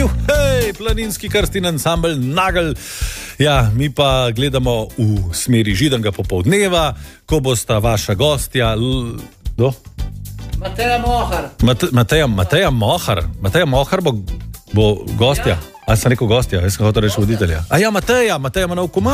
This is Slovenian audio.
Juhej, planinski krstin ansambl Nagel. Ja, mi pa gledamo v smeri židanga popoldneva, ko bosta vaša gostja... Mateja Mohar. Mateja Mohar bo gostja. Ja. A sem rekel gostja, jaz sem hotel reči voditelja. A ja, Mateja ima nov komad.